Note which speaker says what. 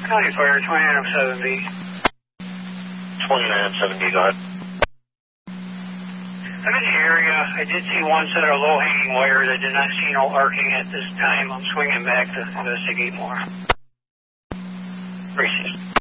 Speaker 1: County Fire, 2907B.
Speaker 2: 2970, go ahead.
Speaker 1: I'm in the area. I did see one set of low-hanging wires. I did not see no arcing at this time. I'm swinging back to investigate more.
Speaker 2: Appreciate it.